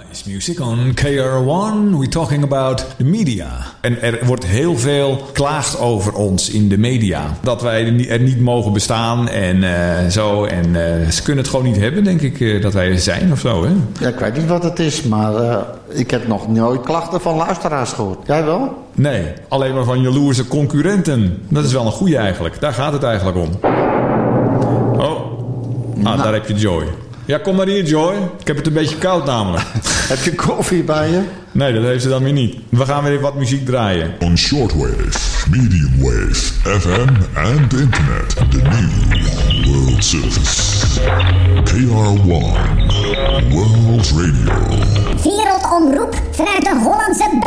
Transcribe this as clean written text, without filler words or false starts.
It's music on KR1. We're talking about the media. En er wordt heel veel klaagd over ons in de media. Dat wij er niet mogen bestaan en zo. En ze kunnen het gewoon niet hebben, denk ik, dat wij er zijn of zo. Hè? Ja, ik weet niet wat het is, maar ik heb nog nooit klachten van luisteraars gehoord. Jij wel? Nee, alleen maar van jaloerse concurrenten. Dat is wel een goeie eigenlijk. Daar gaat het eigenlijk om. Daar heb je Joy. Ja, kom maar hier, Joy. Ik heb het een beetje koud namelijk. Heb je koffie bij je? Nee, dat heeft ze dan weer niet. We gaan weer wat muziek draaien. On shortwave, medium wave, FM and internet. The new world service. KR1 World Radio. Wereldomroep vanuit de Hollandse